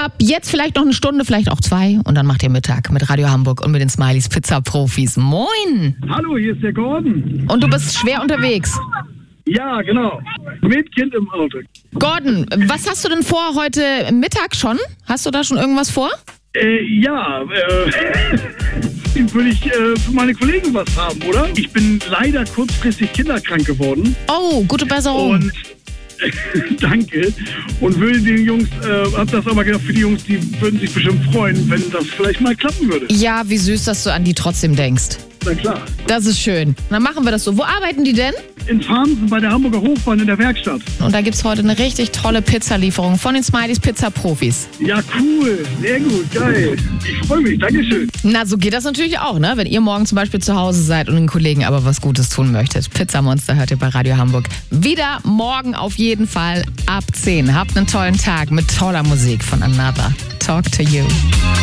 ab jetzt vielleicht noch eine Stunde, vielleicht auch 2 und dann macht ihr Mittag mit Radio Hamburg und mit den Smileys Pizza-Profis. Moin! Hallo, hier ist der Gordon. Und du bist schwer unterwegs. Ja, genau. Mit Kind im Auto. Gordon, was hast du denn vor heute Mittag schon? Hast du da schon irgendwas vor? Würde ich für meine Kollegen was haben, oder? Ich bin leider kurzfristig kinderkrank geworden. Oh, gute Besserung. Und danke. Und will den Jungs, hab das aber gedacht, für die Jungs, die würden sich bestimmt freuen, wenn das vielleicht mal klappen würde. Ja, wie süß, dass du an die trotzdem denkst. Na klar. Das ist schön. Dann machen wir das so. Wo arbeiten die denn? In Farmsen bei der Hamburger Hochbahn in der Werkstatt. Und da gibt's heute eine richtig tolle Pizzalieferung von den Smileys Pizza-Profis. Ja, cool. Sehr gut. Geil. Ich freue mich. Dankeschön. Na, so geht das natürlich auch, ne? Wenn ihr morgen zum Beispiel zu Hause seid und den Kollegen aber was Gutes tun möchtet. Pizzamonster hört ihr bei Radio Hamburg. Wieder morgen auf jeden Fall ab 10. Habt einen tollen Tag mit toller Musik von Another. Talk to you.